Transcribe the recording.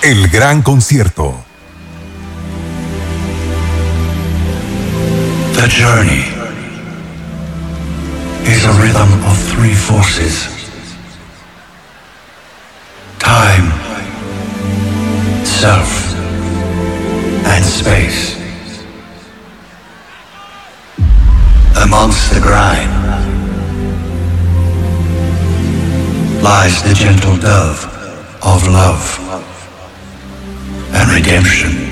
El gran concierto. The journey is a rhythm of three forces: time, self, and space. Amongst the grime lies the gentle dove of love and redemption.